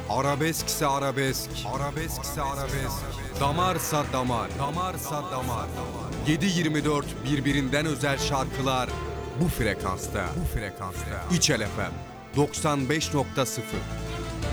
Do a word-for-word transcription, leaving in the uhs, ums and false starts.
Arabeskse arabesk, arabeskse arabesk, damarsa damar, damarsa damar. yedi yirmi dört birbirinden özel şarkılar bu frekansta, bu frekansta. İçel F M doksan beş nokta sıfır.